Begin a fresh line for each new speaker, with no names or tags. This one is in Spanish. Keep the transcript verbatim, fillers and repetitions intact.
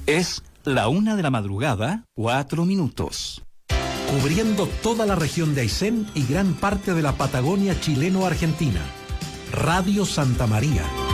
Es la una de la madrugada, cuatro minutos.
Cubriendo toda la región de Aysén y gran parte de la Patagonia chileno-argentina. Radio Santa María.